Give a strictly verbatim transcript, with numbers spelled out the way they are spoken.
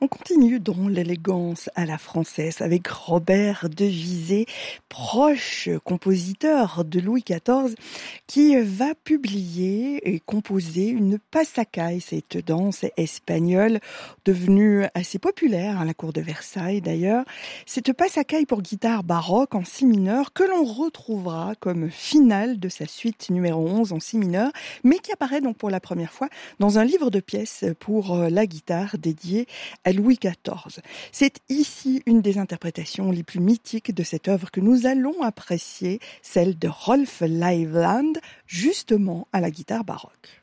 On continue dans l'élégance à la française avec Robert de Visé, proche compositeur de Louis quatorze, qui va publier et composer une passacaille, cette danse espagnole devenue assez populaire à la cour de Versailles d'ailleurs. Cette passacaille pour guitare baroque en si mineur que l'on retrouvera comme finale de sa suite numéro onze en si mineur, mais qui apparaît donc pour la première fois dans un livre de pièces pour la guitare dédié à Louis quatorze. C'est ici une des interprétations les plus mythiques de cette œuvre que nous allons apprécier, celle de Rolf Liveland, justement à la guitare baroque.